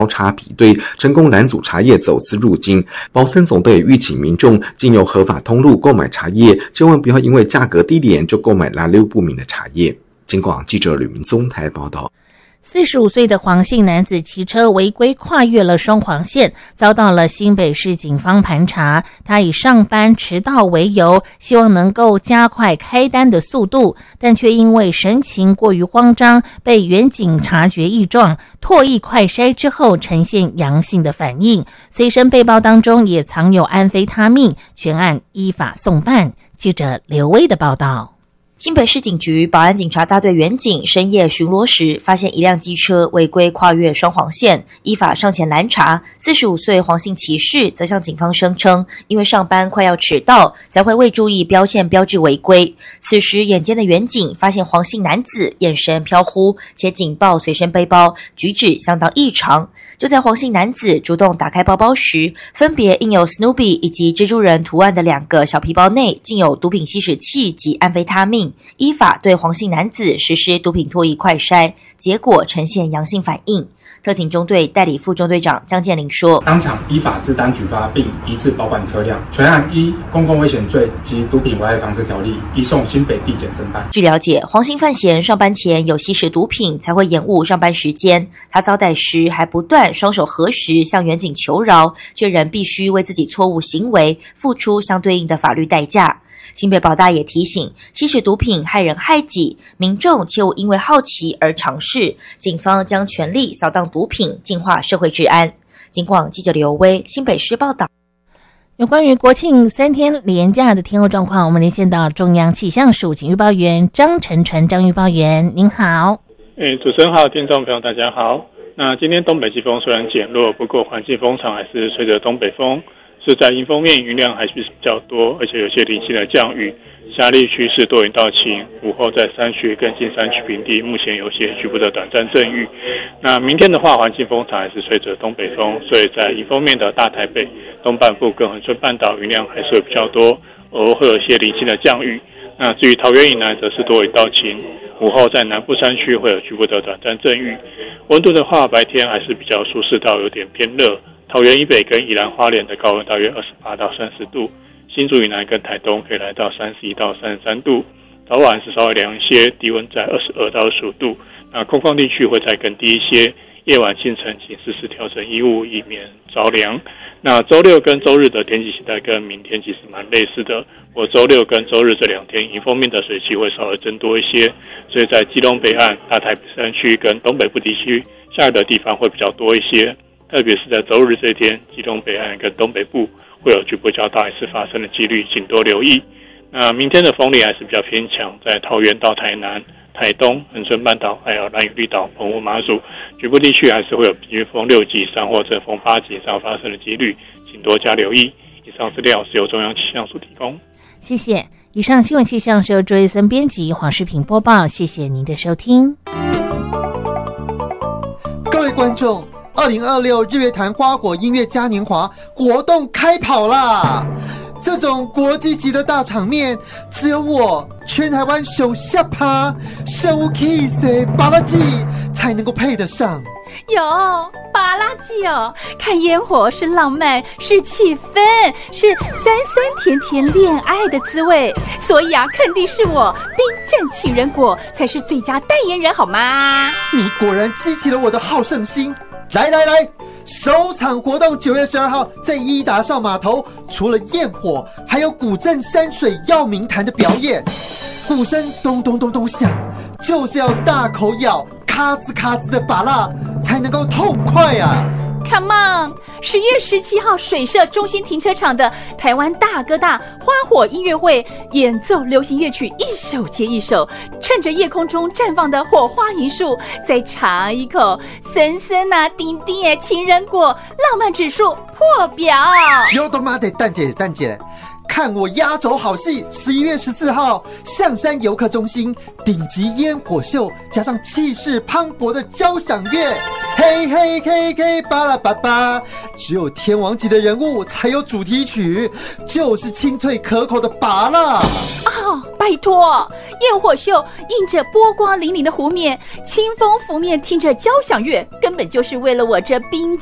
交叉比对，成功拦阻茶叶走私入境。保森总队吁请民众经由合法通路购买茶叶，千万不要因为价格低廉就购买来路不明的茶叶。警广记者吕明宗台报道。 45岁的黄姓男子骑车违规跨越了双黄线，遭到了新北市警方盘查。他以上班迟到为由，希望能够加快开单的速度，但却因为神情过于慌张，被员警察觉异状，唾液快筛之后呈现阳性的反应。随身背包当中也藏有安非他命，全案依法送办。记者刘威的报道。 新北市警局保安警察大队员警深夜巡逻时，发现一辆机车违规跨越双黄线，依法上前拦查。45岁黄姓骑士则向警方声称，因为上班快要迟到，才会未注意标线标志违规。此时眼尖的员警发现黄姓男子眼神飘忽，且警报随身背包，举止相当异常。就在黄姓男子主动打开包包时，分别印有 Snoopy 以及蜘蛛人图案的2个小皮包内竟有毒品吸食器及安非他命。依法对黄姓男子实施毒品唾液快筛，结果呈现阳性反应。特警中队代理副中队长江建林说， 当场依法制单举发并移至保管车辆，全案依公共危险罪及毒品危害防治条例移送新北地检侦办。 据了解，黄姓犯嫌上班前有吸食毒品，才会延误上班时间。他遭逮时还不断双手合十向员警求饶，却仍必须为自己错误行为付出相对应的法律代价。新北保大也提醒，吸食毒品害人害己，民众切勿因为好奇而尝试。警方将全力扫荡毒品，净化社会治安。警广记者刘威新北市报道。 有关于国庆3天连假的天候状况，我们连线到中央气象署警预报员张晨传张预报员，您好。 主持人好，听众朋友大家好。那今天东北季风虽然减弱，不过环境风场还是随着东北风。是在迎风面云量还是比较多，而且有些零星的降雨，狭砾趋势多云到晴，午后在山区跟近山区平地目前有些局部的短暂阵雨。那明天的话，环境风场还是随着东北风，所以在迎风面的大台北、东半部跟恒春半岛云量还是会比较多，偶尔会有些零星的降雨。那至于桃园以南则是多云到晴，午后在南部山区会有局部的短暂阵雨。温度的话，白天还是比较舒适到有点偏热。桃园以北跟宜兰花莲的高温大约28到30度，新竹以南跟台东可以来到31到33度，早晚是稍微凉一些，低温在22到25度。那空旷地区会再更低一些，夜晚清晨请适时调整衣物，以免着凉。那周六跟周日的天气形态跟明天其实蛮类似的，我周六跟周日这2天迎风面的水汽会稍微增多一些，所以在基隆北岸、大台北山区跟东北部地区下雨的地方会比较多一些。特别是在周日这一天，基隆北岸跟东北部会有局部较大一次发生的几率，请多留意。那明天的风力还是比较偏强，在桃园到台南、台东、恒春半岛还有兰屿绿岛、澎湖马祖局部地区还是会有平均风6级以上或者风8级以上发生的几率，请多加留意。以上资料是由中央气象署提供。 谢谢。以上新闻气象是由周一森编辑，黄世平播报。谢谢您的收听。 各位观众，2026日月潭花火音乐嘉年华活动开跑啦！这种国际级的大场面，只有我全台湾首下趴手 kiss 巴拉季才能够配得上。 有巴拉季哦，看烟火是浪漫，是气氛，是酸酸甜甜恋爱的滋味。所以啊，肯定是我冰镇情人果才是最佳代言人，好吗？ 你果然激起了我的好胜心。来，首场活动9月12号在伊达邵码头，除了焰火，还有古镇山水耀明潭的表演。鼓声咚咚咚咚响，就是要大口咬咔吱咔吱的芭乐才能够痛快啊！ Come on！ 10月17号水社中心停车场的台湾大哥大花火音乐会，演奏流行乐曲一首接一首，趁着夜空中绽放的火花银树，再尝一口森森啊丁丁的情人果，浪漫指数破表。 就他妈的蛋姐，看我压轴好戏！11月14号，象山游客中心顶级烟火秀，加上气势磅礴的交响乐，嘿嘿嘿嘿巴拉巴巴，只有天王级的人物才有主题曲，就是清脆可口的芭乐。 哦， 拜托，焰火秀映着波光粼粼的湖面，清风拂面听着交响乐，根本就是为了我这冰